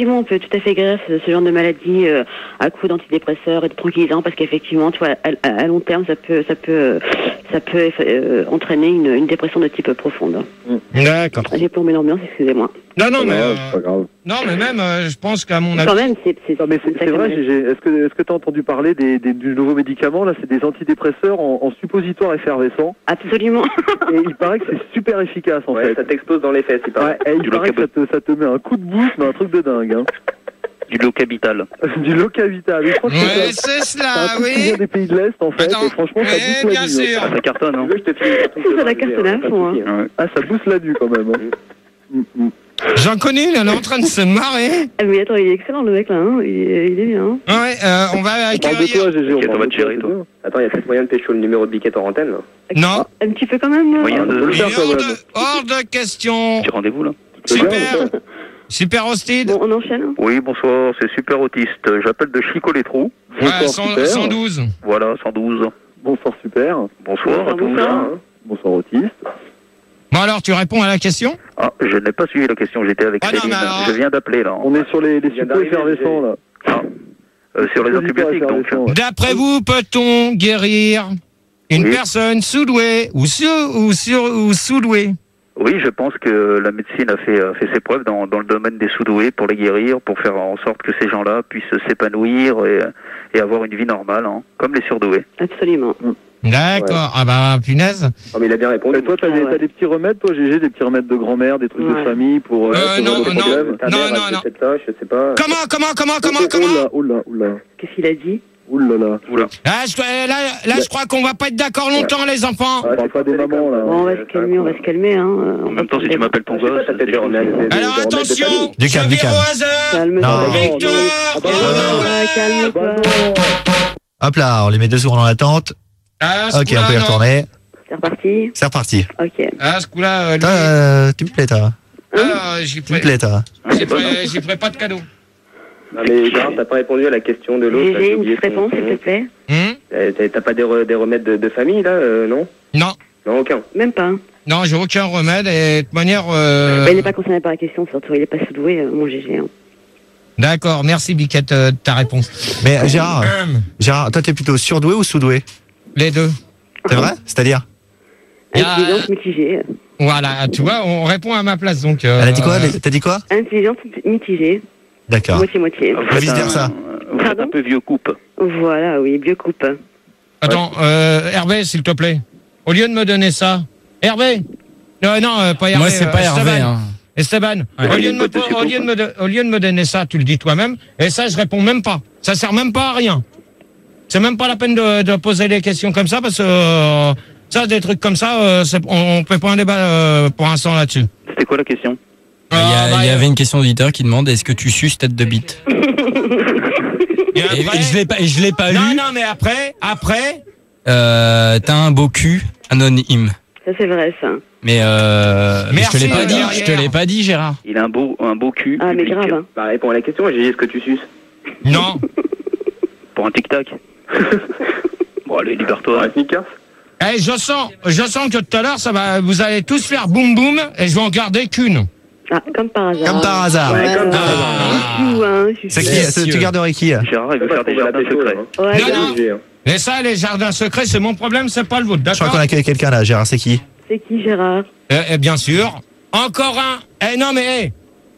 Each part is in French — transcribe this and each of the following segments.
On peut tout à fait guérir ce genre de maladie à coup d'antidépresseurs et de tranquillisants parce qu'effectivement, tu vois, à long terme, ça peut entraîner une dépression de type profonde. D'accord. J'ai plombé l'ambiance, excusez-moi. Non, mais c'est pas grave. non, mais même, je pense qu'à mon avis. Quand même, c'est vrai, Gégé. Est-ce que tu as entendu parler du nouveau médicament là? C'est des antidépresseurs en suppositoire effervescent. Absolument. Et il paraît que c'est super efficace en fait. Ça t'explose dans les fesses, il paraît. Ouais, et il paraît que ça te met un coup de boost, mais un truc de dingue. Hein. Du Locavital. Du Locavital. Ouais, c'est cela, oui. C'est un truc des pays de l'Est en fait. Attends, et franchement, ça booste bien la nuit. sûr. Ça cartonne, hein. Ça la cartonne à fond. Hein. Ah, ça booste la nuit quand même. Hein. J'en connais, il est en train de se marrer. Ah, mais attends, il est excellent le mec là, hein. il est bien. Hein. Ouais, on va On parle de accueillir. toi, Gégé. On va te gérer, toi. Attends, il y a peut-être moyen de pécho le numéro de biquette en antenne, là. Non. Un petit peu quand même. Oui, On peut le faire quand même. Hors de question. Petit rendez-vous, là. Super hostile. Bon, on enchaîne. Oui, bonsoir, c'est Super Autiste. J'appelle de Chico-les-Trous. Ouais, Super. 112. Voilà, 112. Bonsoir, super. Bonsoir à tous. Bonsoir, autiste. Bon alors, tu réponds à la question? Ah, je n'ai pas suivi la question, j'étais avec Ah non, Céline. mais alors- Je viens d'appeler, là. On est sur les suppos effervescents là. Sur les antibiotiques, donc. Ouais. D'après vous, peut-on guérir une Oui. personne sous-douée ou sous-douée? Oui, je pense que la médecine a fait ses preuves dans le domaine des sous-doués pour les guérir, pour faire en sorte que ces gens-là puissent s'épanouir et avoir une vie normale, hein, comme les surdoués. Absolument. D'accord. Ah bah, punaise. Oh, mais il a bien répondu. Et toi, t'as des petits remèdes, toi, Gégé, des petits remèdes de grand-mère, des trucs de famille pour ce genre de problème? Ta mère, elle fait ça, je sais pas. Comment? Oula. Qu'est-ce qu'il a dit? Oulala. Ah, je crois qu'on va pas être d'accord longtemps, les enfants. On parle pas des mamans, là. Bon, on va se calmer, hein. En même temps, si tu m'appelles ton gosse, c'est déjà Alors attention, Du calme, je du vais calme. au hasard. Calme-toi. Victor. Calme-toi. Hop là, on les met 2 secondes en attente. Ah, ce Ok, coup-là, on peut y non. retourner. C'est reparti. C'est reparti. Ok. Ah, ce coup-là, lui, Toi, tu me plais, toi. j'y Tu me plais, toi. ferai pas de cadeau. Non, mais Gérard, t'as pas répondu à la question de l'autre. J'ai une petite réponse, s'il te plaît. T'as pas des remèdes de famille, là, non? Non. Non, aucun. Même pas. Non, j'ai aucun remède et de toute manière. Bah, il n'est pas concerné par la question, surtout. Il n'est pas sous-doué, mon GG. Hein. D'accord, merci Biquette de ta réponse. Mais Gérard, toi, t'es plutôt surdoué ou sous-doué? Les deux. C'est vrai? C'est-à-dire? Intelligence mitigée. Voilà, tu vois, on répond à ma place donc. Elle a dit quoi? T'as dit quoi? Intelligence mitigée. D'accord. Moitié-moitié. Faut vite dire ça. Vous êtes un peu vieux coupe. Voilà, oui, biocoupe. Attends, Hervé, s'il te plaît. Au lieu de me donner ça. Hervé non, pas Hervé. Moi, c'est pas Hervé. Esteban. Hein. Esteban, Ouais. au lieu de me donner ça, tu le dis toi-même. Et ça, je réponds même pas. Ça sert même pas à rien. C'est même pas la peine de poser des questions comme ça parce que ça, des trucs comme ça, on peut pas un débat pour l'instant là-dessus. C'était quoi la question? Il y avait une question d'auditeur qui demande est-ce que tu suces tête de bite? Et après, Et je l'ai pas lu. non, mais après, T'as un beau cul anonyme. Ça, c'est vrai, ça. Mais Merci, je te l'ai pas dit, Gérard. Il a un beau cul. Ah, mais public. grave. Hein. Bah, réponds à la question, j'ai dit est-ce que tu suces? non. Pour un tic-tac. Bon, allez, libère-toi. Un sneakers? Eh, je sens que tout à l'heure, vous allez tous faire boum boum et je vais en garder qu'une. Ah, comme par hasard. Comme par hasard. Ouais, comme par hasard. C'est qui? Tu garderais qui? Gérard, il veut faire des jardins secrets. Ouais, Non. Mais ça, les jardins secrets, c'est mon problème, c'est pas le vôtre, Je crois d'accord? qu'on accueille quelqu'un là, Gérard, c'est qui? C'est qui, Gérard? Bien sûr. Encore un. Non, mais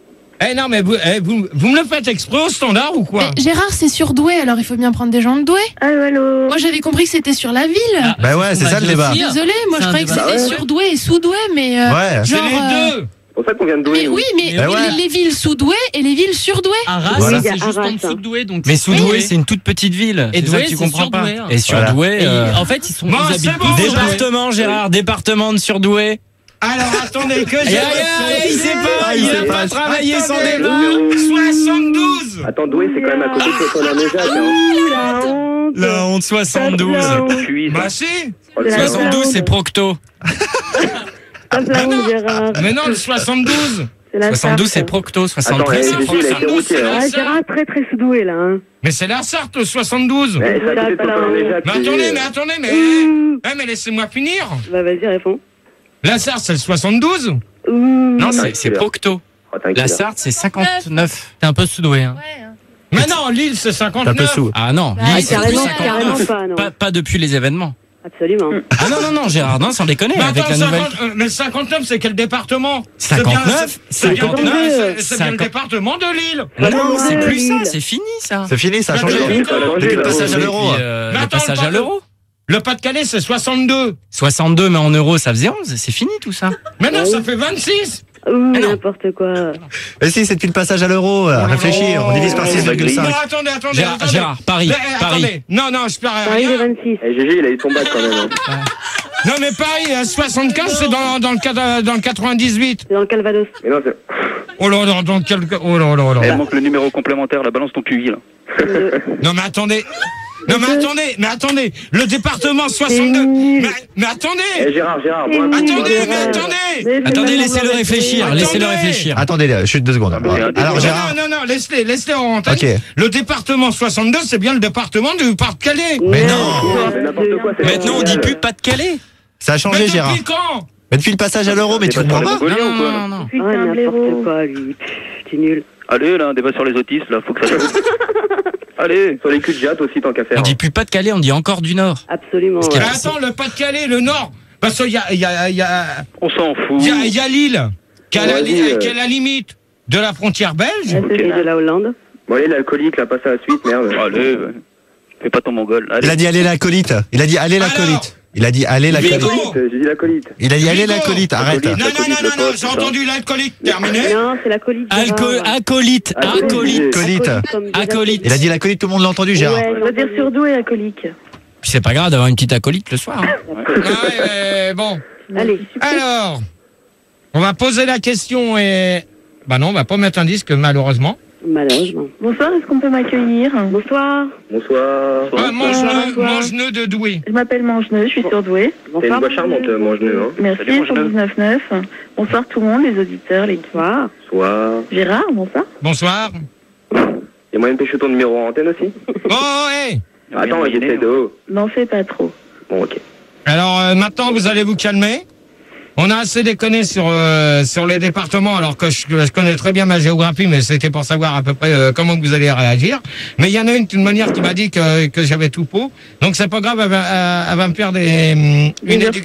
vous me le faites exprès au standard ou quoi? Mais Gérard, c'est surdoué, alors il faut bien prendre des gens de doués. Allô. Moi, j'avais compris que c'était sur la ville. Bah ouais, c'est ça le débat. Désolée, moi je croyais que c'était surdoué et sous-doué, mais Ouais. C'est genre. les deux. C'est pour ça qu'on vient de douer. Mais nous. oui, mais Bah ouais. les villes sous-douées et les villes surdouées. Arras, Voilà. c'est juste Arras, en dessous hein. de Douai, donc. Mais Soudoué, c'est une toute petite ville. Et C'est ça Douai, que tu c'est comprends pas. Surdoué. Et Surdoué. Et en fait, ils Bon, habitent c'est bon, plus. Département, Gérard, département de Surdoué. Alors, attendez que Aïe, aïe, aïe, il sait pas travailler son débat. 72. Attends, doué, c'est quand même à côté de Saint-Pierre-Méjac. La honte 72. Bah si. 72, c'est Procto. Gérard. Mais non, le 72. 72, c'est Procto. Attends, 73, c'est Gégé, il a été routier. Hein. Ah, Gérard, très très sous-doué, là. Hein. Mais c'est la Sarthe, le 72. Mais c'est à côté de Saint-Pierre-Méjac. Mais attendez, mais laissez-moi finir. Bah, vas-y, réponds. La Sarthe, c'est le 72. Ouh. Non, c'est Procto. Oh, t'inquiète. La Sarthe, c'est 59. T'es un peu sous-doué. Hein. Mais non, Lille, c'est T'es un peu 59. sous. Ah non, Ah, Lille, c'est plus carrément 59. pas, non. Pas depuis les événements. Absolument. Ah non, Gérard, non, sans déconner, Mais avec attends, la nouvelle... mais 59, c'est quel département? 59? C'est bien 59? c'est bien le département de Lille. Non, c'est plus ça, Lille. c'est fini ça. C'est fini, ça a Mais changé. depuis Ça a changé, Depuis le là. passage à l'euro. Depuis, Mais le attends, passage à l'euro. Le Pas-de-Calais, c'est 62. 62, mais en euros, ça faisait 11. C'est fini tout ça. Mais non, ça fait 26. Ouh, Mais non. n'importe quoi. Mais si, c'est depuis le passage à l'euro. Réfléchis, on divise par Non, 6,5. attendez. Gérard, Paris, Mais, Paris. attendez. Non, je perds Paris, les rien. 26. Eh, GG, il a eu son bac quand même. Hein. Non, mais Paris, 75, c'est dans le 98. C'est dans le Calvados. Mais non, c'est... Oh là là, dans quel... Oh là là Il là. manque le numéro complémentaire, la balance ton QI, là. Non, mais attendez. Mais attendez. Le département 62. nul. Mais attendez. Eh, Gérard, bon, Attendez, Laissez-le réfléchir, Attendez. laissez-le réfléchir. Attendez, chute 2 secondes. Alors, Gérard. Non, laissez en antenne. Ok. Le département 62, c'est bien le département du Pas-de-Calais. Mais non. c'est n'importe quoi. c'est- Maintenant, on dit plus Pas-de-Calais. Ça a Mais changé, Gérard. depuis quand? Mais depuis le passage à l'euro, mais tu C'est pas comprends sur les pas? Mongoliens ou quoi, là Ah, n'importe quoi, lui. T'es nul. Allez, là, un débat sur les autistes, là, faut que ça change. Allez, sur les culs de jatte aussi, tant qu'à faire. On dit plus Pas-de-Calais, on dit encore du Nord. Absolument. Parce qu'il y Mais a- attends, le Pas-de-Calais, le Nord. Parce qu'il y a On s'en fout. Lille, qui est Vas-y, à la limite de la frontière belge. Et de la Hollande. Bon, allez, l'alcoolique, là, passe à la suite, merde. Allez, fais pas ton mongol. Il Allez. a dit allez l'acolyte. Il a dit allez l'acolyte. Il a dit allez l'acolyte. Vigo. J'ai dit l'alcoolique. Il a dit allez Vigo. l'acolyte. Arrête. Non, L'alcoolique, le pote, j'ai c'est ça. entendu l'alcoolique. Terminé. Non, c'est la colite. Acolyte. Acolyte. Acolyte. Il a dit l'acolyte, tout le monde l'a entendu, Gérard. Ouais, je veux dire surdoué, alcoolique. Puis c'est pas grave d'avoir une petite acolyte le soir. Hein. Ouais, bon. Allez. Alors, on va poser la question et... Bah non, on va pas mettre un disque, malheureusement. Malheureusement. Bonsoir, est-ce qu'on peut m'accueillir? Bonsoir. Bonsoir. Mangeneux de Douai. Je m'appelle Mangeneux, je suis surdouée. T'as une voix charmante, Mangeneux, hein. Merci, Salut, Mangeneux. 119.9. Bonsoir tout le monde, les auditeurs, les Bonsoir. Soir. Gérard, bonsoir. Bonsoir. Y'a moyen de pêcher ton numéro en antenne aussi? Oh, hey. Attends, j'essaie de haut. N'en fais pas trop. Bon, ok. Alors, maintenant, vous allez vous calmer. On a assez déconné sur les départements, alors que je connais très bien ma géographie, mais c'était pour savoir à peu près comment vous allez réagir. Mais il y en a une toute manière qui m'a dit que j'avais tout pot. Donc c'est pas grave, elle va me faire des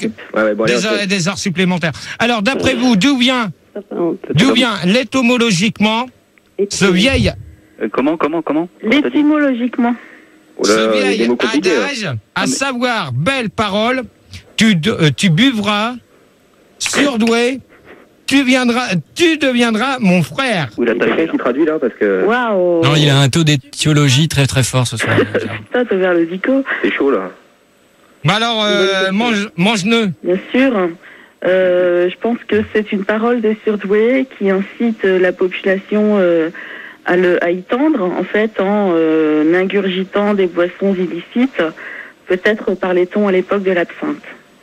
heures supplémentaires. Alors d'après vous, d'où vient l'étymologiquement ce vieil Comment L'étymologiquement. ce vieil adage, à savoir belle parole, tu buvras, surdoué, tu deviendras mon frère. Ou il a quelqu'un qui traduit là parce que. Waouh. Non, il a un taux d'étiologie très très fort ce soir. Toi, t'as vers le dico. C'est chaud là. Bah alors, mange-neux. Bien sûr. Je pense que c'est une parole de surdoué qui incite la population à y tendre, en fait, en ingurgitant des boissons illicites. Peut-être parlait-on à l'époque de l'absinthe.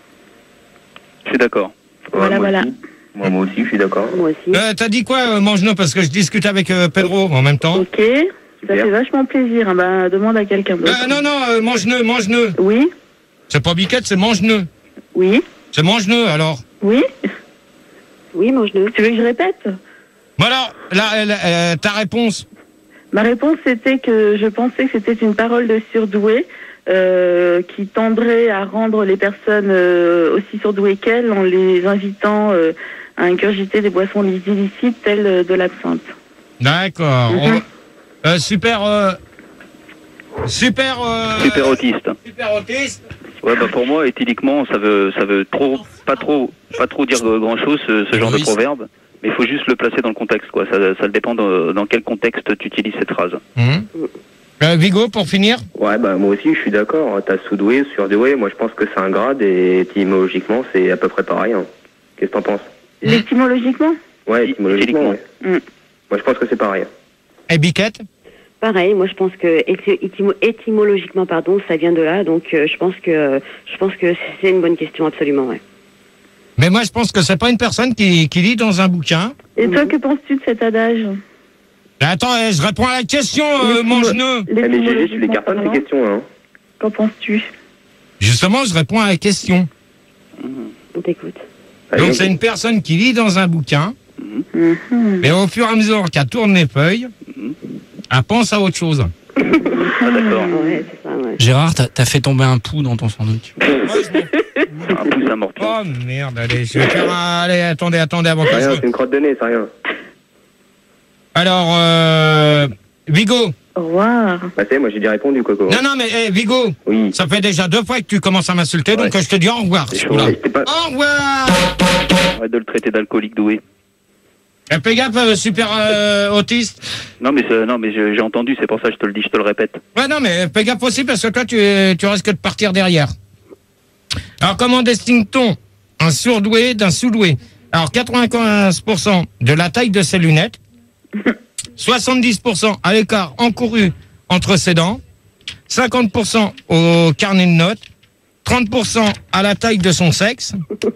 Je suis d'accord. Voilà, voilà. Moi aussi, je suis d'accord. Moi aussi. T'as dit quoi, mange-nous? Parce que je discute avec Pedro en même temps. Ok, ça fait vachement plaisir. Hein. Bah, demande à quelqu'un d'autre. Non, mange-nous. Oui, C'est pas biquette, c'est mange-nous. oui, C'est mange-nous, alors. oui. Oui, mange-le. Tu veux que je répète? Bon alors, ta réponse. Ma réponse, c'était que je pensais que c'était une parole de surdoué qui tendrait à rendre les personnes aussi surdouées qu'elles en les invitant à ingurgiter des boissons illicites telles de l'absinthe. D'accord. Super autiste. Super autiste. Ouais, bah pour moi, éthyliquement, ça veut pas trop dire grand chose, ce genre de proverbe. Mais il faut juste le placer dans le contexte, quoi. Ça dépend dans quel contexte tu utilises cette phrase. Vigo, pour finir. Ouais, bah moi aussi, je suis d'accord. T'as sous-doué, surdoué. Moi, je pense que c'est un grade et étymologiquement, c'est à peu près pareil. Hein. Qu'est-ce que t'en penses? L'étymologiquement? Ouais, étymologiquement, ouais. Mm. Moi, je pense que c'est pareil. Et Biquette? Pareil, moi je pense que étymologiquement, pardon, ça vient de là, donc je pense que c'est une bonne question, absolument, ouais. Mais moi je pense que c'est pas une personne qui lit dans un bouquin. Et toi, que penses-tu de cet adage? Attends, je réponds à la question, mange-nous. Mais GG, tu les cartonnes ces questions, hein. Qu'en penses-tu? Justement, je réponds à la question. On t'écoute. Donc c'est une personne qui lit dans un bouquin Mais au fur et à mesure qu'elle tourne les feuilles, elle pense à autre chose. Ah, d'accord. Ouais, c'est ça, ouais. Gérard, t'as fait tomber un pouls dans ton sandwich. Un pouce à morpion. Oh merde, allez, je vais faire un... Allez, attendez avant que C'est je... rien, c'est une crotte de nez, c'est rien. Alors, Vigo. Au revoir. Bah, c'est, moi j'ai déjà répondu, Coco. Non, mais Vigo, Oui. ça fait déjà 2 fois que tu commences à m'insulter, donc je te dis au revoir. C'est chaud, Là. c'était pas... Au revoir. Arrête de le traiter d'alcoolique doué. Fais gaffe, super autiste. Non, mais j'ai entendu, c'est pour ça que je te le dis, je te le répète. Ouais, non, mais fais gaffe aussi parce que toi, tu risques de partir derrière. Alors, comment distingue-t-on un surdoué d'un sous-doué? Alors, 95% de la taille de ses lunettes, 70% à l'écart encouru entre ses dents, 50% au carnet de notes, 30% à la taille de son sexe.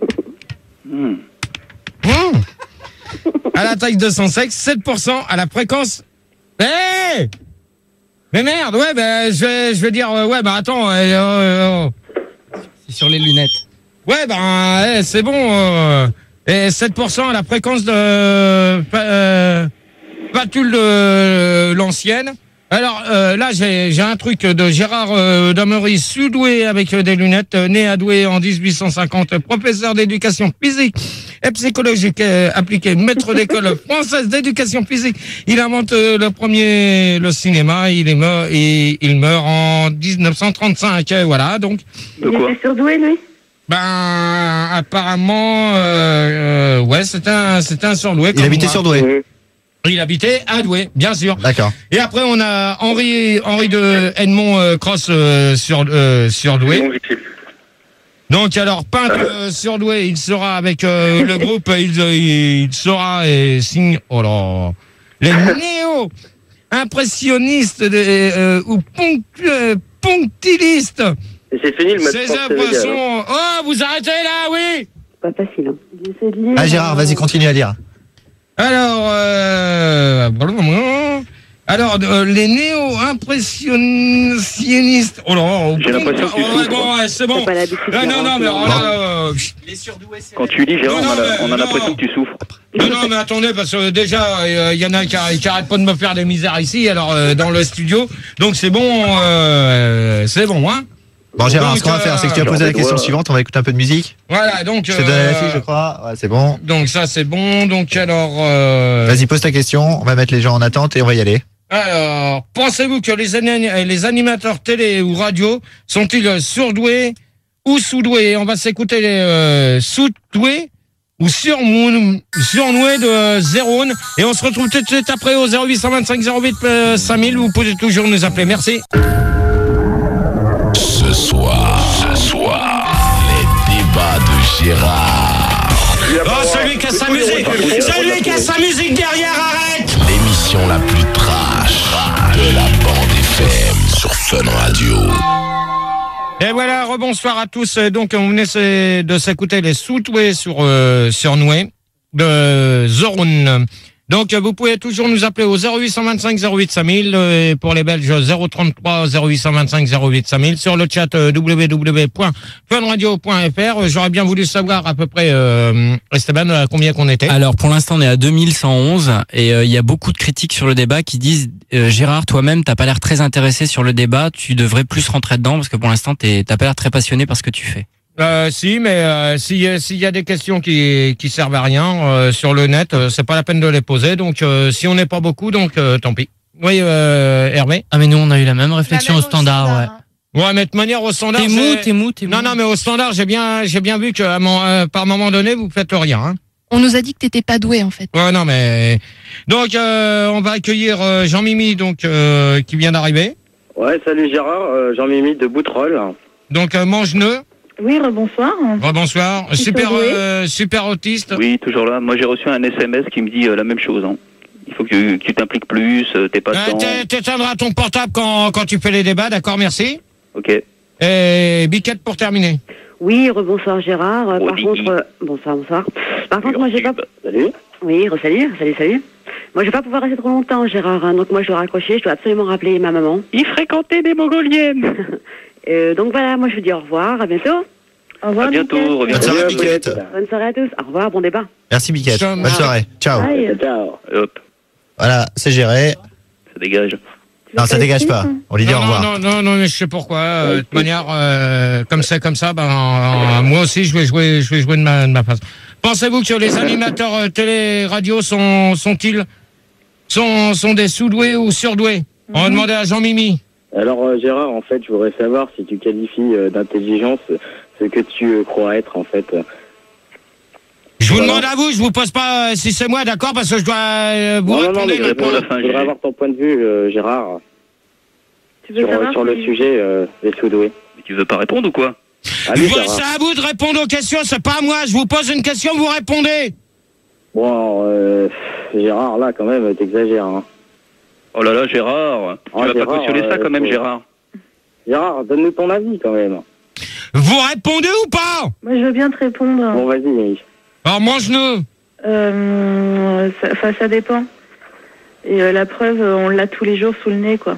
À la taille de son sexe, 7% à la fréquence. Hey! Mais merde, ouais, ben, je vais dire, ouais, bah, attends, C'est sur les lunettes. ouais, ben, c'est bon, et 7% à la fréquence de, patule de l'ancienne. Alors, là, j'ai un truc de Gérard Damery, sous-doué avec des lunettes, né à Douai en 1850, professeur d'éducation physique et psychologique appliquée, maître d'école française d'éducation physique. Il invente le cinéma, il meurt en 1935, voilà, donc. Il était surdoué, lui? Ben, apparemment, ouais, c'était un surdoué. Il habitait surdoué. Il habitait à Douai, bien sûr. D'accord. Et après, on a Henri de Edmond Cross surdoué. Donc, alors, peintre surdoué, il sera avec le groupe, il sera et signe, oh là, les néo-impressionnistes ou ponctilistes. C'est fini le match. Ces œuvres sont... Oh, vous arrêtez là, oui. Pas facile, hein. Ah, Gérard, vas-y, continue à lire. Alors, les néo-impressionnistes. Oh là, j'ai l'impression que tu souffres. bon, ouais, c'est bon. Non, mais Les surdoués, c'est... Quand tu lis, Gérard, on a l'impression que tu souffres. Non, mais attendez, parce que déjà, il y en a qui arrêtent pas de me faire des misères ici, alors dans le studio. Donc c'est bon, hein. Bon, Gérard, Donc, ce qu'on va faire, c'est que tu as posé la question suivante. On va écouter un peu de musique. Voilà, donc. Je t'ai donné la fiche, je crois. Ouais, c'est bon. Donc ça, c'est bon. Donc alors. Vas-y, pose ta question. On va mettre les gens en attente et on va y aller. Alors, pensez-vous que les animateurs télé ou radio sont-ils surdoués ou sous-doués? On va s'écouter les sous-doués ou surnoués de Zéroun. Et on se retrouve tout de suite après au 0825 08 5000. Vous pouvez toujours nous appeler. Merci. Ce soir, les débats de Gérard. Oh, celui qui a sa musique, derrière, arrête. L'émission la plus trash de la bande FM sur Fun Radio. Et voilà, rebonsoir à tous. Donc, on venait de s'écouter les sous-doués sur Noué de Zorun. Donc, vous pouvez toujours nous appeler au 0825 08 5000 et pour les Belges 033 0825 08 5000 sur le chat www.funradio.fr. J'aurais bien voulu savoir à peu près, Esteban, à combien qu'on était. Alors, pour l'instant, on est à 2111 et il y a beaucoup de critiques sur le débat qui disent Gérard, toi-même, t'as pas l'air très intéressé sur le débat, tu devrais plus rentrer dedans parce que pour l'instant, t'as pas l'air très passionné par ce que tu fais. Si, mais s'il y a des questions qui servent à rien sur le net, c'est pas la peine de les poser. Donc, si on n'est pas beaucoup, donc tant pis. Oui, Hervé. Ah mais nous, on a eu la même réflexion au standard, ouais. Ouais, mais de manière au standard. T'es mou. Non, mais au standard, j'ai bien vu que par moment donné, vous faites rien. Hein. On nous a dit que t'étais pas doué, en fait. Ouais, non, mais donc on va accueillir Jean-Mimi, donc qui vient d'arriver. Ouais, salut Gérard, Jean-Mimi de Boutroll. Donc Mange-Neu. Oui, rebonsoir. Rebonsoir. Super autiste. Oui, toujours là. Moi, j'ai reçu un SMS qui me dit la même chose. Hein. Il faut que tu t'impliques plus, t'es pas dedans. T'éteindras ton portable quand tu fais les débats, d'accord, merci. Ok. Et Biquette pour terminer. Oui, rebonsoir Gérard. Par contre, bonsoir. Par contre, moi j'ai pas... Salut. Oui, salut. Moi je vais pas pouvoir rester trop longtemps Gérard, hein, donc moi je dois raccrocher, je dois absolument rappeler ma maman. Il fréquentait des Mongoliennes. Donc voilà, moi je vous dis au revoir, à bientôt. Au revoir. À bientôt. Mickaël. Reviens. Bonne soirée, Biquette. Bonne soirée à tous. Au revoir, bon débat. Merci, Biquette. Ciao, Bonne Marc. soirée. Ciao. Bye. Ciao. Hop, Voilà, c'est géré. ça dégage. Non, ça dégage pas. On lui dit au revoir. Non, mais je sais pourquoi. De toute manière, comme c'est comme ça, moi aussi, je vais jouer de ma face. Pensez-vous que les animateurs télé-radio sont des sous-doués ou surdoués? On va demander à Jean-Mimi. Alors Gérard, en fait, je voudrais savoir si tu qualifies d'intelligence ce que tu crois être, en fait. Je vous demande à vous, je vous pose pas si c'est moi, d'accord, parce que je dois vous répondre. mais je réponds à la fin, voudrais Gégé. avoir ton point de vue, Gérard, Tu veux savoir sur le si- sujet des sous-doués. Mais tu veux pas répondre ou quoi? Allez, C'est Gérard. à vous de répondre aux questions, c'est pas à moi. Je vous pose une question, vous répondez. Bon, Gérard, là, quand même, t'exagères, hein. Oh là là, Gérard. Tu vas Gérard, pas cautionner ça quand même, faut- Gérard. Gérard, donne-nous ton avis, quand même. Vous répondez ou pas? Moi, je veux bien te répondre. Bon, vas-y. Alors mange-nous. Ça dépend. Et la preuve, on l'a tous les jours sous le nez, quoi.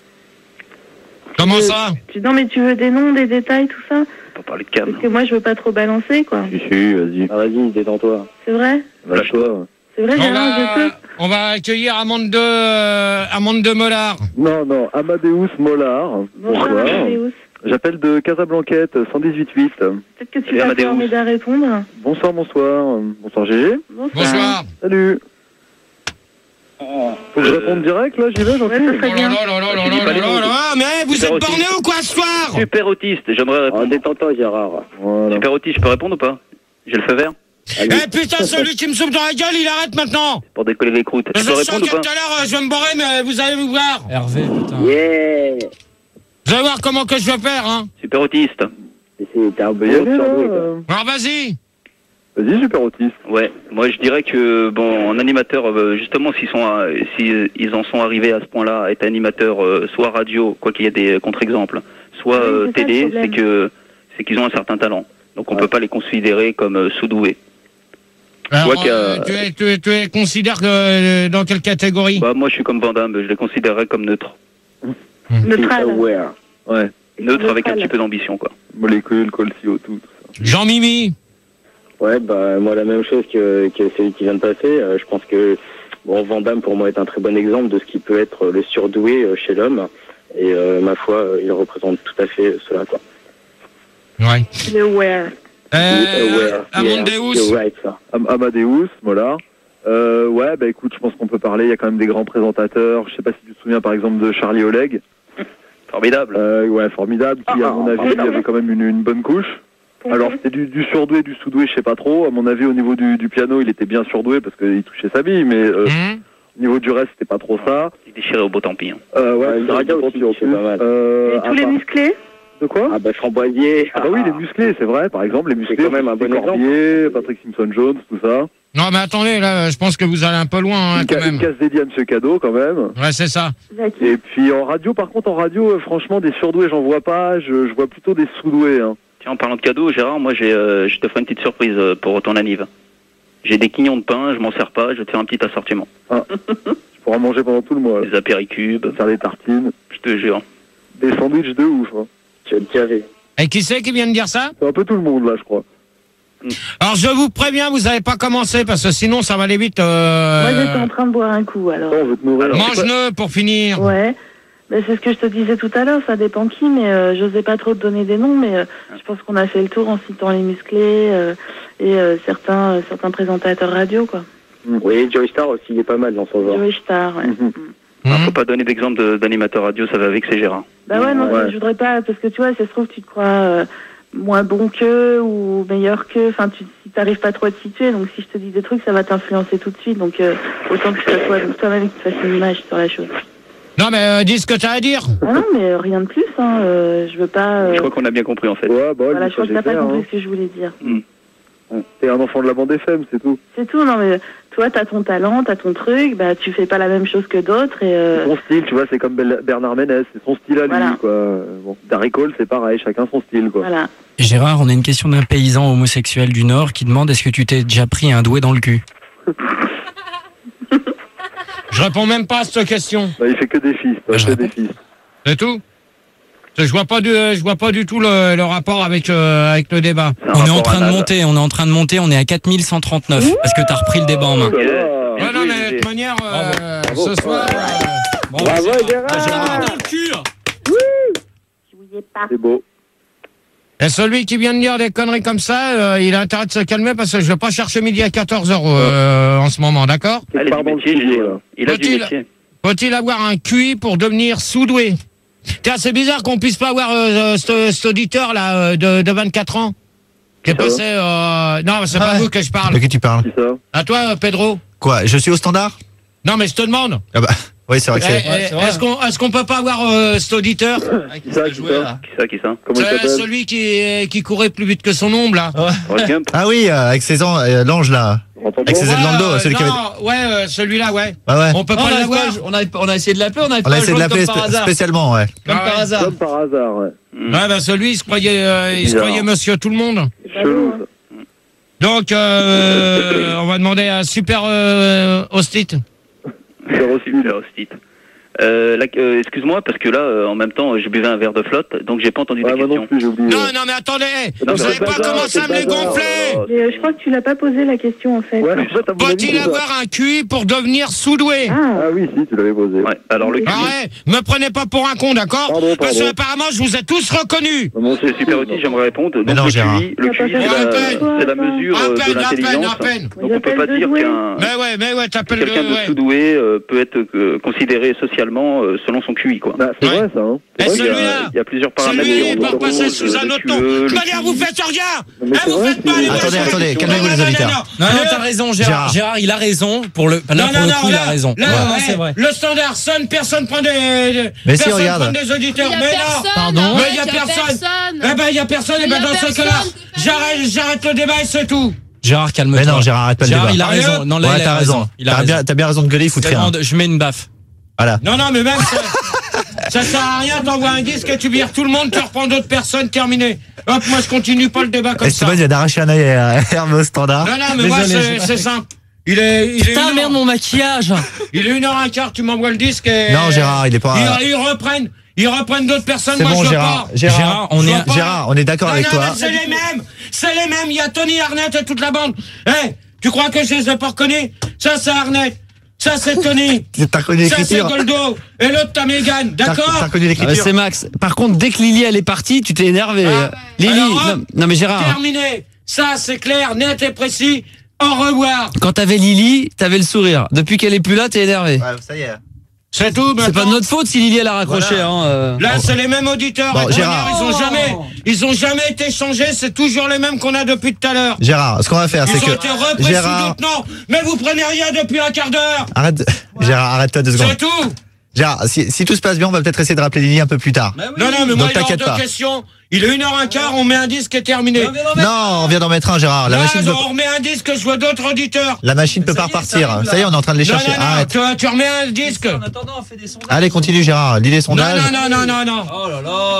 Comment ça? Non, mais tu veux des noms, des détails, tout ça? Pas parler de cam. Parce que moi, je veux pas trop balancer, quoi. Si, vas-y. Ah, vas-y, détends-toi. C'est vrai? Lâche-toi. C'est vrai, Gérard, je peux? On va accueillir Amande de Mollard. Non, Amadeus Mollard. Bonsoir, Bonsoir. Amadeus. J'appelle de Casablanquette, 118.8. Peut-être que tu Salut, vas Amadeus. pouvoir m'aider à répondre. Bonsoir. Bonsoir, Gégé. Bonsoir. Salut. Faut que je réponde direct, là, j'y vais, j'en Ouais, suis. ça serait bien. Tu dis pas les mots. Mais vous êtes borné ou quoi ce soir? Super autiste, j'aimerais Oh, répondre. détends-toi, Gérard. Voilà. Super autiste, je peux répondre ou pas? J'ai le feu vert Eh putain, celui qui me souffle dans la gueule, il arrête maintenant. pour décoller les croûtes. Je Je peux sens répondre que ou tout pas? à l'heure, je vais me barrer, mais vous allez vous voir. Hervé, putain. Yeah. Vous allez voir comment que je vais faire, hein. Super autiste. T'es un Bah, peu y aller, là. surdoué, quoi. Alors vas-y. Vas-y, super autiste. Ouais, moi je dirais que bon, en animateur, justement, s'ils en sont arrivés à ce point-là, à être animateur, soit radio, quoi qu'il y ait des contre-exemples, soit Oui, c'est ça, le télé, problème. c'est qu'ils ont un certain talent. Donc on peut pas les considérer comme sous-doués. Alors, vois qu'il tu considères dans quelle catégorie? Bah moi je suis comme Van Damme, je les considérerais comme neutres. Neutral. Aware. Ouais. Neutres avec un Neutral. petit peu d'ambition, quoi. Molécules, colcio, tout ça. Jean-Mimi. Ouais, bah moi la même chose que celui qui vient de passer. Je pense que bon, Van Damme pour moi est un très bon exemple de ce qui peut être le surdoué chez l'homme. Et ma foi, il représente tout à fait cela, quoi. Ouais. Le where. Aware. Amadeus. You're right, ça. Amadeus, Mollard. Ouais, bah écoute, je pense qu'on peut parler. Il y a quand même des grands présentateurs. Je sais pas si tu te souviens par exemple de Charlie Oleg. Formidable. Ouais, formidable. Qui, à mon avis, formidable. avait quand même une bonne couche. Alors c'était du surdoué, du sous-doué, je sais pas trop. À mon avis, au niveau du piano, il était bien surdoué parce qu'il touchait sa bille, mais au niveau du reste, c'était pas trop ça. Il déchirait au beau tant pis. Hein. Ouais, le raga aussi, c'est pas mal. Et tous les musclés? De quoi? Ah bah Framboisier. Ah bah oui, les musclés, c'est vrai. Par exemple, les musclés, quand même un bon Corbier, Patrick Simpson-Jones, tout ça. Non, mais attendez, là, je pense que vous allez un peu loin, hein, quand Une même. casse dédiée à Monsieur Cadeau, quand même. Ouais, c'est ça. Et puis en radio, par contre, franchement, des surdoués, j'en vois pas. Je vois plutôt des sous-doués. Hein. Tiens, en parlant de cadeaux, Gérard, moi je te ferai une petite surprise pour ton anniv. J'ai des quignons de pain, je m'en sers pas, je vais te faire un petit assortiment. Ah. Je pourrais en manger pendant tout le mois. Des apéricubes. Faire des tartines. Je te jure. Des sandwichs de ouf. Hein. Tu vas te caver. Et qui c'est qui vient de dire ça? C'est un peu tout le monde, là, je crois. Alors, je vous préviens, vous n'avez pas commencé, parce que sinon, ça va aller vite. Moi, j'étais en train de boire un coup, alors. On veut te nourrir. Mange-le pour finir. Ouais. Mais c'est ce que je te disais tout à l'heure, ça dépend qui, mais j'osais pas trop te donner des noms, mais je pense qu'on a fait le tour en citant les musclés et certains présentateurs radio, quoi. Oui, Joey Star aussi, il est pas mal dans son genre. Joey Star, ouais. Faut pas donner d'exemple d'animateur radio, ça va vexer Gérard. Bah ouais, non, je voudrais pas, parce que tu vois, ça se trouve, tu te crois moins bon qu'eux ou meilleur qu'eux, enfin, si t'arrives pas trop à te situer, donc si je te dis des trucs, ça va t'influencer tout de suite, donc autant que ça soit toi-même qui te fasse une image sur la chose. Non, mais dis ce que t'as à dire. Ah non, mais rien de plus, hein, je veux pas... Je crois qu'on a bien compris en fait. Ouais, bah, Voilà, je crois que t'as pas compris ce que je voulais dire. T'es un enfant de la bande FM, c'est tout. C'est tout, non mais toi t'as ton talent, t'as ton truc, bah tu fais pas la même chose que d'autres et Son style, tu vois, c'est comme Bernard Ménez, c'est son style à lui, Voilà. quoi. Bon, Darry Cole, c'est pareil, chacun son style, quoi. voilà. Gérard, on a une question d'un paysan homosexuel du Nord qui demande est-ce que tu t'es déjà pris un doué dans le cul? Je réponds même pas à cette question. Bah, il fait que des fils, je que réponds. des fils. C'est tout? Je vois pas du tout le rapport avec le débat. On est en train de monter, on est à 4139 parce que t'as repris le débat en main. Ouais, non, mais de toute manière, ce soir. Bravo, Gérard. Dans le cul. C'est beau. Et celui qui vient de dire des conneries comme ça, il a intérêt de se calmer parce que je vais pas chercher midi à 14h en ce moment, d'accord? Allez, du métier, il a du métier. Faut-il avoir un QI pour devenir sous-doué? Tiens, c'est bizarre qu'on puisse pas avoir cet auditeur là de 24 ans qui est passé. Non, c'est pas vous que je parle. De qui tu parles? À toi, Pedro. Quoi? Je suis au standard? Non, mais je te demande. Ah bah, oui, c'est vrai que c'est. Est-ce qu'on peut pas avoir cet auditeur? Qui ça? Comment il s'appelle? Celui qui courait plus vite que son ombre là. Ah oui, avec ses l'ange là. Avec ses ailes dans le dos, celui qui avait. Celui-là, ouais. Ah ouais. On peut pas l'avoir. On a essayé de l'appeler, on a essayé de l'appeler spécialement, ouais. Comme par hasard. Comme par hasard, ouais. Ouais, bah celui, il se croyait monsieur tout le monde. Chelou. Donc, on va demander à Super Hostite. Super Hostite. Excuse-moi, parce que là, en même temps, je buvais un verre de flotte, donc j'ai pas entendu ta question. Non, mais attendez, vous savez pas commencer à me les gonfler. Mais je crois que tu n'as pas posé la question, en fait. Faut-il avoir un QI pour devenir sous-doué? Ah oui, si, tu l'avais posé. Ouais, alors le QI... Arrête, me prenez pas pour un con, d'accord? Parce que apparemment, je vous ai tous reconnus. Bon, c'est Super Hostite, j'aimerais répondre. Donc non, le QI, c'est la mesure de l'intelligence. Donc on peut pas dire qu'un... Mais ouais, t'appelles quelqu'un de sous-doué peut être considéré socialement selon son QI, quoi. Bah, c'est vrai, ça, hein. Et celui-là, il y a plusieurs paramètres. celui-là, il peut passer sous un autre nom. De toute manière, vous faites rien. Vous faites pas les Attendez, calmez-vous les auditeurs. Non, t'as raison, Gérard. Gérard, il a raison. Pour le coup, il a raison. C'est vrai. Le standard sonne, personne prend des. Mais si, regarde. Des auditeurs. Mais non. Pardon. Mais il y a personne. Eh ben, il y a personne. Et ben, dans ce cas-là, j'arrête le débat et c'est tout. Gérard, calme-toi. Mais non, Gérard, arrête pas le débat. Gérard, il a raison. Non, là, ouais, t'as raison. T'as bien raison de gueuler, il fout rien. Je mets une baffe. Voilà. Non, mais même ça sert à rien, t'envoies un disque et tu vires tout le monde, tu reprends d'autres personnes, terminé. Hop, moi je continue pas le débat comme ça. Esteban, il a d'arracher un œil à Hervé au standard. Non, mais moi c'est simple. Putain, merde, mon maquillage. Il est 1h15, tu m'envoies le disque et... Non, Gérard, il est pas... Ils reprennent d'autres personnes, c'est moi bon, je veux Gérard, pas. Gérard, on est d'accord avec toi. C'est les mêmes, il y a Tony Arnett et toute la bande. Tu crois que je les ai pas reconnus? Ça c'est Arnett. Ça, c'est Tony. T'as reconnu l'écriture. Ça, c'est Goldo. Et l'autre, t'as Mégane. D'accord? T'as reconnu l'écriture. C'est Max. Par contre, dès que Lily, elle est partie, tu t'es énervé. Lily, non mais Gérard. Terminé. Ça, c'est clair, net et précis. Au revoir. Quand t'avais Lily, t'avais le sourire. Depuis qu'elle est plus là, t'es énervé. Ouais, ça y est. C'est tout. C'est pas de notre faute si Lily, elle a raccroché. Voilà. Là, c'est les mêmes auditeurs. Bon, Gérard. Ils ont jamais été changés. C'est toujours les mêmes qu'on a depuis tout à l'heure. Gérard, ce qu'on va faire, c'est que... Ils ont été repris sous d'autres noms. Mais vous prenez rien depuis un quart d'heure. Arrête, Gérard, arrête-toi 2 secondes. C'est tout. Gérard, si tout se passe bien, on va peut-être essayer de rappeler Lily un peu plus tard. Non, mais moi, il y a deux questions. Il est 1h15, on met un disque et terminé. Non, on vient d'en mettre un, Gérard. On remet un disque, je vois d'autres auditeurs. La machine peut pas repartir. Ça y est, on est en train de les chercher. Arrête. Tu remets un disque. En attendant, on fait des sondages. Allez, continue, Gérard. Lis les sondages. Non. Oh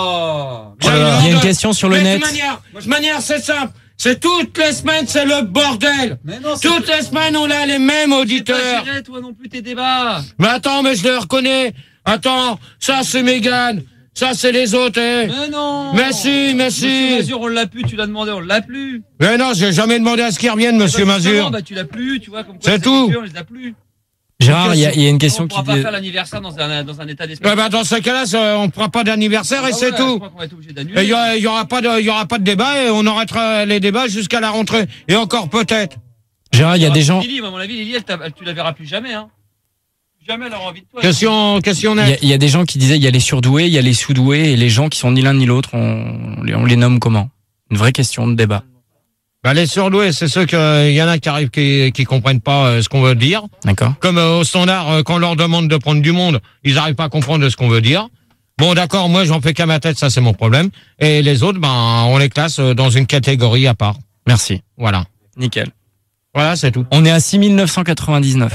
là là. Il y a une question sur le net. De manière, c'est simple. C'est toutes les semaines, c'est le bordel. Toutes les semaines, on a les mêmes auditeurs. Tu pas toi non plus tes débats. Mais attends, mais je les reconnais. Attends, ça c'est Mégane. Ça, c'est les autres, Mais non. Mais si. Monsieur Mazur, on l'a plus, tu l'as demandé, on l'a plus. Mais non, j'ai jamais demandé à ce qu'il revienne, monsieur Mazur. Tu l'as plus, tu vois, comme quoi. C'est tout. On les a plus. Gérard, il y a une question qui... On ne pourra pas faire l'anniversaire dans un état d'esprit. Dans ce cas-là, on ne prend pas d'anniversaire et c'est tout. Il y aura pas de débat et on arrêtera les débats jusqu'à la rentrée. Et encore peut-être. Gérard, il y a des gens... Lily, à mon avis, Lily, tu la verras plus jamais, hein. Jamais elle aura envie de toi. Question nette. Il y a des gens qui disaient il y a les surdoués, il y a les sous-doués et les gens qui sont ni l'un ni l'autre, on les nomme comment? Une vraie question de débat. Les surdoués, c'est ceux qu'il y en a qui arrivent qui comprennent pas ce qu'on veut dire. D'accord. Comme au standard, quand on leur demande de prendre du monde, ils n'arrivent pas à comprendre ce qu'on veut dire. Bon, d'accord, moi j'en fais qu'à ma tête, ça c'est mon problème. Et les autres, on les classe dans une catégorie à part. Merci. Voilà. Nickel. Voilà, c'est tout. On est à 6999.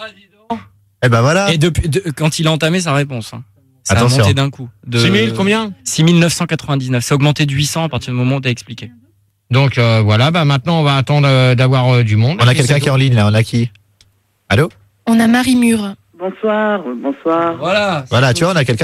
Eh ben voilà. Et quand il a entamé sa réponse, ça attention. a monté d'un coup. 6000 combien? 6999. Ça a augmenté de 800 à partir du moment où tu as expliqué. Donc voilà, maintenant on va attendre d'avoir du monde. On a quelqu'un qui est en ligne là, on a qui? Allô? On a Marie Mure. Bonsoir. Voilà. Voilà, tu vois, on a quelqu'un d'autre.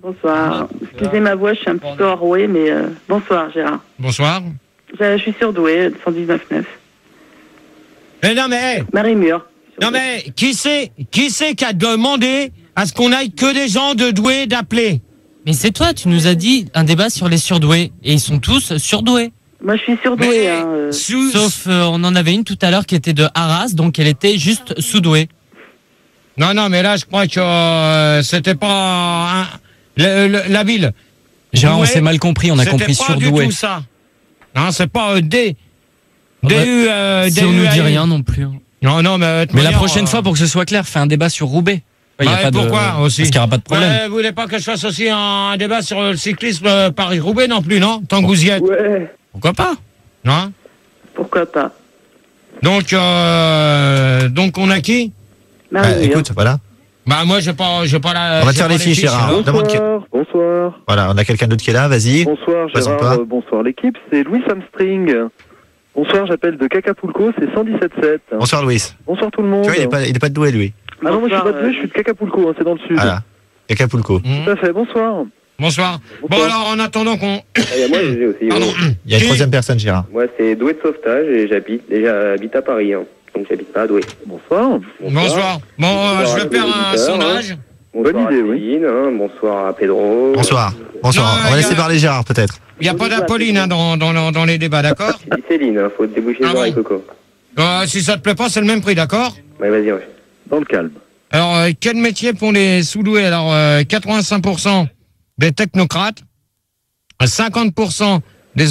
Bonsoir. Excusez ma voix, je suis un petit peu enrouée, mais bonsoir Gérard. Bonsoir. Je suis surdouée, 119.9. Mais non mais... Marie Mur. Non mais, qui c'est qui a demandé à ce qu'on aille que des gens de doués d'appeler? Mais c'est toi, tu nous as dit un débat sur les surdoués. Et ils sont tous surdoués. Moi, je suis surdouée. Sauf, on en avait une tout à l'heure qui était de Arras, donc elle était juste sous-douée. Non, mais là, je crois que c'était pas la ville. Gérard, on s'est mal compris, on a compris surdoué. C'est pas du tout ça. Non, c'est pas si on nous dit rien non plus. Non, mais la prochaine fois, pour que ce soit clair, fais un débat sur Roubaix. Pourquoi aussi? Parce qu'il n'y aura pas de problème. Vous voulez pas que je fasse aussi un débat sur le cyclisme Paris-Roubaix non plus, non? Tant que vous y êtes. Ouais. Pourquoi pas? Non? Pourquoi pas? Donc on a qui? Écoute, voilà. Moi, j'ai pas la... On va te faire les fiches, Gérard. Bonsoir. Voilà, on a quelqu'un d'autre qui est là, vas-y. Bonsoir, Gérard. Bonsoir, l'équipe. C'est Louis Armstrong. Bonsoir, j'appelle de Cacapulco, c'est 117.7. Bonsoir, Louis. Bonsoir tout le monde. Tu vois, il est pas de Douai, lui. Ah non, moi je suis pas de Douai, je suis de Cacapulco, c'est dans le sud. Voilà, Cacapulco. Tout à fait, bonsoir. Bonsoir. Bon, alors, en attendant qu'on... Moi, j'ai aussi. Il y a une troisième personne, Gérard. Moi, c'est Douai de sauvetage et j'habite à Paris. Donc, j'habite pas à Douai. Bonsoir. Bonsoir. Bon, je vais faire un sondage. Bonne idée, oui. Bonsoir à Pedro. Bonsoir. On va laisser parler Gérard, peut-être. Il n'y a pas d'Apolline dans les débats, d'accord? C'est Céline, faut te déboucher les oreilles, Coco. Si ça te plaît pas, c'est le même prix, d'accord? Ouais, vas-y, ouais. Dans le calme. Alors, quel métier pour les sous-doués? Alors, 85% des technocrates, 50% des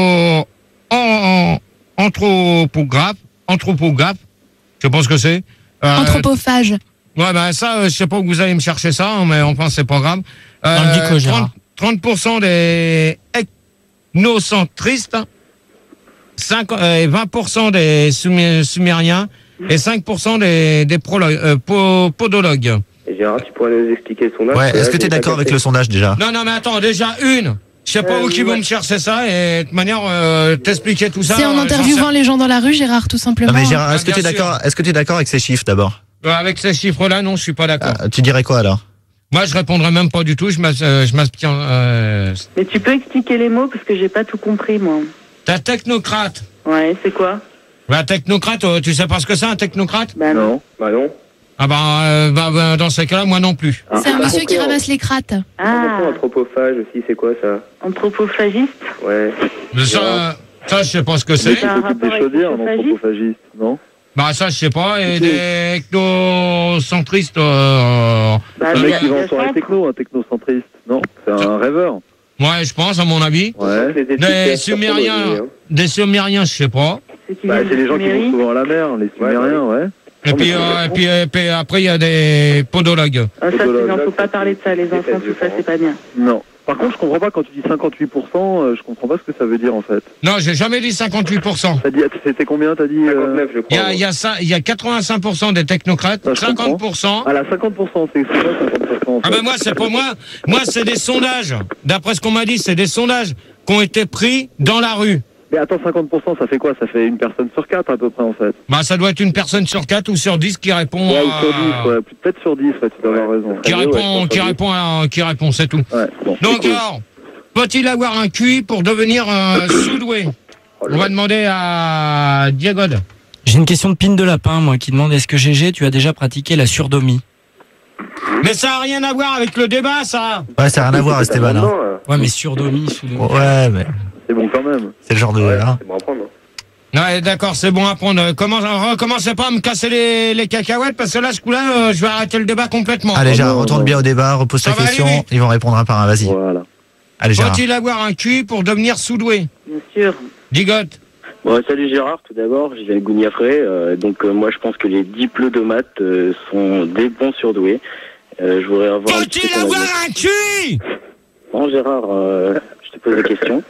anthropographes, je sais pas ce que c'est. Anthropophage. Ouais, ça, je sais pas où vous allez me chercher ça, mais enfin, c'est pas grave. Dans le dico, Gérard. 30% des ethnocentristes, 20% des sumériens et 5% des podologues. Et Gérard, tu pourrais nous expliquer le sondage? Ouais, est-ce que tu es d'accord avec le sondage déjà? Non, mais attends, déjà une. Je sais pas où qui vont me chercher ça et de toute manière, t'expliquer tout ça. C'est en interviewant les gens dans la rue, Gérard, tout simplement. Non, mais Gérard, est-ce que tu es d'accord avec ces chiffres d'abord? Avec ces chiffres-là, non, je suis pas d'accord. Tu dirais quoi alors? Moi, je répondrai même pas du tout. Je m'abstiens. Mais tu peux expliquer les mots parce que j'ai pas tout compris, moi. Ta technocrate. Ouais, c'est quoi? Technocrate, tu sais pas ce que c'est un technocrate? Non. Bah non. Dans ces cas-là, moi non plus. C'est un monsieur qui ramasse les crattes. Anthropophage aussi, c'est quoi ça? Anthropophagiste? Ouais. Ça, je sais pas ce que c'est. C'est un rapport des chaudières, un anthropophagiste, non? Ça, je sais pas. Et des ethnocentristes. Un mec qui va en soirée techno, un technocentriste, non? C'est un rêveur. Ouais, je pense, à mon avis. Ouais. Des Sumériens, je sais pas. C'est les gens qui vont souvent à la mer, les Sumériens, ouais. Et puis après, il y a des podologues. Ça, non, faut pas parler de ça, les enfants, tout ça, c'est pas bien. Non. Par contre, je comprends pas quand tu dis 58%, je comprends pas ce que ça veut dire en fait. Non, j'ai jamais dit 58%. C'était combien, t'as dit 59, je crois. Il y a 85% des technocrates, 50%. Ah là, 50%, c'est quoi 50%? Ah ben moi, c'est pas moi. Moi, c'est des sondages. D'après ce qu'on m'a dit, c'est des sondages qui ont été pris dans la rue. Mais attends, 50%, ça fait quoi? Ça fait une personne sur 4 à peu près en fait. Ça doit être une personne sur 4 ou sur 10 qui répond. Ouais, ou sur 10, ouais. Peut-être sur 10, ouais, tu dois avoir raison. Qui répond, c'est tout. Ouais, bon, donc alors, faut-il avoir un QI pour devenir sous-doué? On va demander à Diagod. J'ai une question de Pine de Lapin, moi, qui demande, est-ce que GG, tu as déjà pratiqué la surdomie? Mais ça n'a rien à voir avec le débat, ça. Ouais, ça n'a rien à voir, Esteban. Hein. Ouais, mais surdomie, sous-domie. Ouais, mais... C'est bon quand même. C'est le genre de... C'est bon à prendre. Ouais, d'accord, c'est bon à prendre. Recommencez pas à me casser les cacahuètes, parce que là, ce coup-là, je vais arrêter le débat complètement. Allez, Gérard, retourne bien au débat, repose ta question, ils vont répondre un par un, vas-y. Voilà. Allez, Gérard. Faut-il avoir un QI pour devenir sous-doué? Bien sûr. Digote. Bon, salut Gérard, tout d'abord, je viens de Gouniafré, moi je pense que les diplomates sont des bons surdoués. Je voudrais avoir... Faut-il avoir un QI? Bon Gérard, je te pose la question.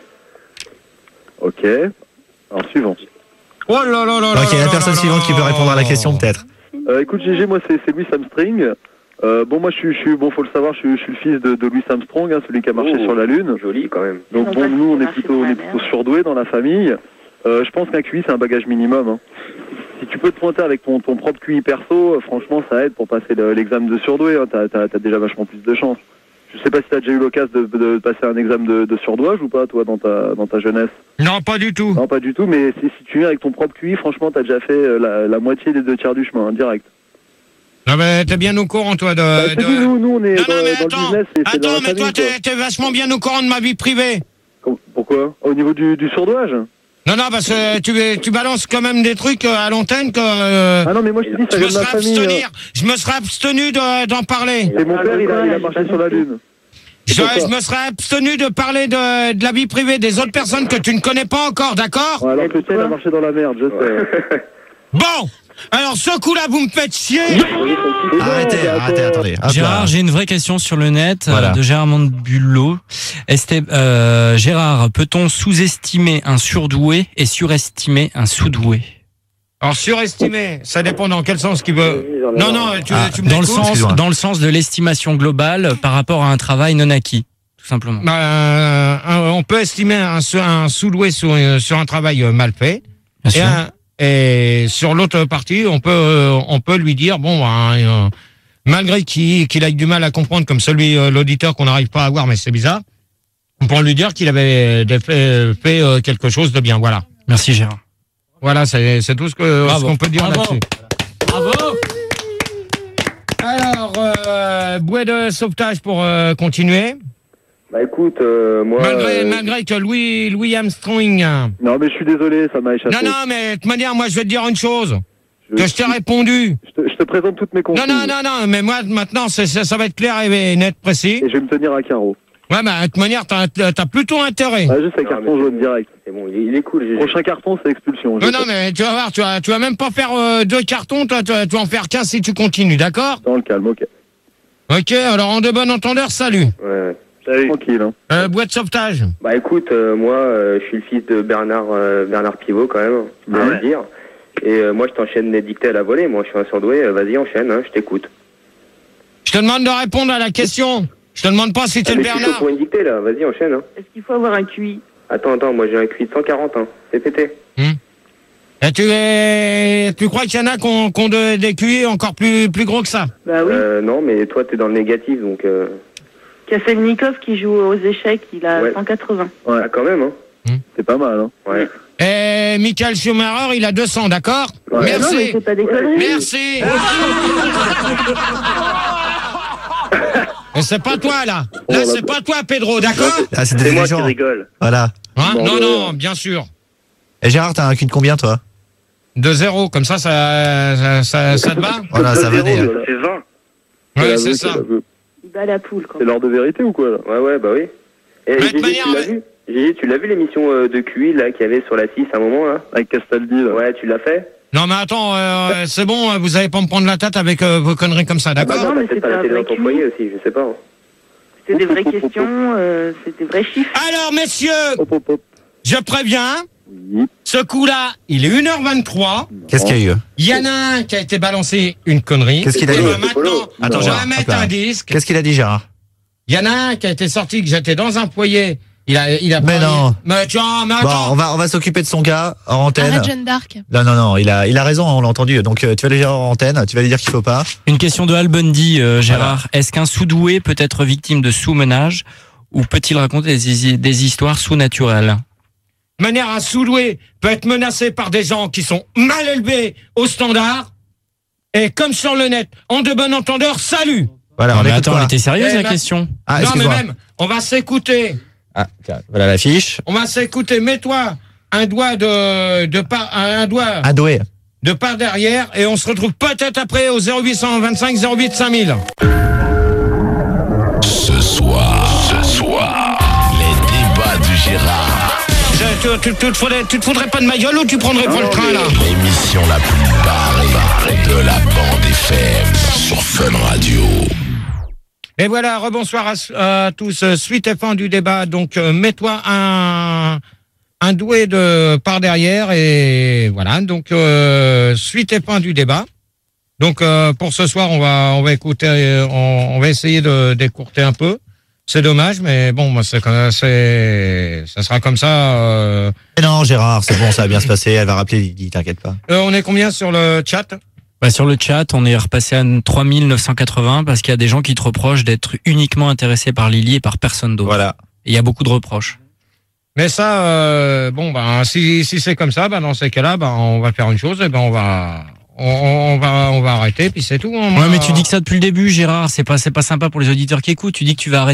Ok. Alors, suivant. Oh là là là. Ok, la personne suivante qui peut répondre à la question, peut-être. Écoute, GG, moi, c'est Louis Armstrong. Moi, faut le savoir, je suis le fils de Louis Armstrong, celui qui a marché sur la Lune. Joli, quand même. Donc, nous, on est plutôt surdoués dans la famille. Je pense qu'un QI, c'est un bagage minimum. Hein. Si tu peux te pointer avec ton propre QI perso, franchement, ça aide pour passer l'examen de surdoué. Hein. T'as déjà vachement plus de chance. Je sais pas si t'as déjà eu l'occasion de passer un examen de surdouage ou pas, toi, dans ta jeunesse. Non, pas du tout. Non, pas du tout, mais si tu viens avec ton propre QI, franchement, t'as déjà fait la moitié des 2 tiers du chemin, direct. Non, mais t'es bien au courant, toi, nous, on est dans le business. Attends, mais toi, t'es vachement bien au courant de ma vie privée. Pourquoi? Au niveau du surdouage? Non, parce que tu balances quand même des trucs à l'antenne que... Ah non, mais moi, je te dis, ça vient de ma famille. Je me serais abstenu d'en parler. Et mon père, il a marché sur la Lune. Je me serais abstenu de parler de la vie privée des autres personnes que tu ne connais pas encore, d'accord? Ouais, alors que tu sais, il a marché dans la merde, je sais. Bon, alors ce coup-là, vous me faites chier. Arrêtez, attendez. Hop Gérard, là. j'ai une vraie question sur le net Voilà. de Gérard Mandebulot. Gérard, peut-on sous-estimer un surdoué et surestimer un sous-doué? Alors surestimer, ça dépend dans quel sens qu'il veut. Non, tu me dans le sens de l'estimation globale par rapport à un travail non acquis, tout simplement. On peut estimer un sous-doué sur un travail mal fait. Bien sûr. Et sur l'autre partie, on peut lui dire malgré qu'il ait du mal à comprendre, comme l'auditeur qu'on n'arrive pas à voir, mais c'est bizarre, on peut lui dire qu'il avait fait quelque chose de bien. Voilà. Merci Gérard. Voilà, c'est tout ce qu'on peut dire là-dessus. Bravo. Alors, bouée de sauvetage pour continuer. Bah écoute, moi... Malgré que Louis Armstrong... Non, mais je suis désolé, ça m'a échappé. Non, mais de toute manière, moi, je vais te dire une chose. Que je t'ai répondu. Je te présente toutes mes consignes. Non, mais moi, maintenant, ça va être clair et net, précis. Et je vais me tenir à carreau. Ouais, bah, de toute manière, t'as plutôt intérêt. Ah, juste un carton jaune direct. C'est bon, il est cool. Prochain carton, c'est expulsion. Non, mais tu vas voir, tu vas même pas faire 2 cartons, tu vas en faire 15 si tu continues, d'accord? Dans le calme, ok. Ok, alors en de bon entendeur, salut. Ouais. Salut. Tranquille, hein. Boîte de sauvetage. Bah écoute, moi, je suis le fils de Bernard Pivot, quand même, je dois le dire. Et moi, je t'enchaîne des dictées à la volée. Moi, je suis un surdoué. Vas-y, enchaîne, hein, je t'écoute. Je te demande de répondre à la question. Je te demande pas si t'es le Je suis chaud Bernard. pour une dictée, là. Vas-y, enchaîne. Hein. Est-ce qu'il faut avoir un QI? Attends, moi, j'ai un QI de 140, hein. C'est pété. Et tu crois qu'il y en a qui ont des QI encore plus gros que ça? Bah oui. Non, mais toi, t'es dans le négatif, donc... Kafelnikov qui joue aux échecs, il a 180. Ouais, quand même, hein. C'est pas mal, hein. Ouais. Et Michael Schumacher, il a 200, d'accord? Ouais. Merci. Non, mais c'est pas des conneries. Merci. Et c'est pas toi, là. Là, c'est pas toi, Pedro, d'accord? Ah, c'est moi des qui gens. rigole. Voilà. Hein? Non, bien sûr. Et Gérard, t'as un QI de combien, toi? De 0, comme ça te va? Voilà, ça va aller. C'est 20. Ouais, c'est ça. Il bat la poule, quoi. C'est l'heure de vérité ou quoi, là? Ouais, bah oui. Et Mais de Gégé, manière, tu l'as vu? Gégé, tu l'as vu l'émission de QI, là, qu'il y avait sur la 6 à un moment, là? Avec Castaldi, là. Ouais, tu l'as fait? Non, mais attends, c'est bon, vous allez pas me prendre la tête avec vos conneries comme ça, d'accord? non, mais Peut-être c'est pas la un télé vrai dans ton QI. foyer aussi, je sais pas. Hein. C'est des vraies questions, c'est des vrais chiffres. Alors, messieurs, Hop. je préviens, ce coup-là, il est 1h23. Qu'est-ce qu'il y a eu? Il y en a un qui a été balancé une connerie. Qu'est-ce qu'il a Et dit? ben maintenant, Attends, je Gérard, vais mettre hop là. un disque. Qu'est-ce qu'il a dit, Gérard? Il y en a un qui a été sorti, que j'étais dans un foyer. Il a Mais parlé- non. Mais tu vois, mais Bon, attends. on va s'occuper de son cas en antenne. Arrête Jeanne d'Arc. Non, il a raison, on l'a entendu. Donc, tu vas le dire en antenne, tu vas lui dire qu'il faut pas. Une question de Al Bundy, Gérard. Est-ce qu'un sous-doué peut être victime de sous-menage ou peut-il raconter des histoires sous-naturelles? De manière, un sous-doué peut être menacé par des gens qui sont mal élevés au standard. Et comme sur le net, en de bon entendeur, salut. Voilà, Non, on mais écoute attends, quoi elle était sérieuse Eh la ben- question? Ah, Non, mais excuse-moi. même, on va s'écouter. Ah, tiens, voilà l'affiche. On va s'écouter. Mets-toi un doigt Un doué. de part derrière et on se retrouve peut-être après au 0825 08 5000. Ce soir, les débats du Gérard. Tu te foudrais pas de ma gueule ou tu prendrais pas le train là? L'émission la plus barrée de la bande FM sur Fun Radio. Et voilà, rebonsoir à tous. Suite et fin du débat. Donc, mets-toi un doué de par derrière et voilà. Donc, suite et fin du débat. Donc, pour ce soir, on va écouter, on va essayer d'écourter un peu. C'est dommage, mais bon, moi, ça sera comme ça. Mais non, Gérard, c'est bon, ça va bien se passer. Elle va rappeler Lydie, t'inquiète pas. On est combien sur le chat? Bah, sur le chat, on est repassé à 3980 parce qu'il y a des gens qui te reprochent d'être uniquement intéressés par Lily et par personne d'autre. Voilà. Et il y a beaucoup de reproches. Mais ça, si c'est comme ça, dans ces cas-là, on va faire une chose, et on va arrêter, puis c'est tout. Ouais, mais tu dis que ça depuis le début, Gérard. C'est pas sympa pour les auditeurs qui écoutent. Tu dis que tu vas arrêter.